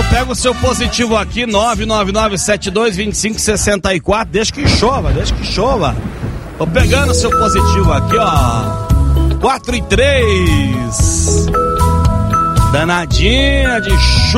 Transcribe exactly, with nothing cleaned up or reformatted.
pega o seu positivo aqui, nove nove nove sete dois dois cinco seis quatro, deixa que chova, deixa que chova. Tô pegando o seu positivo aqui, ó. quatro e três. Danadinha de chuva.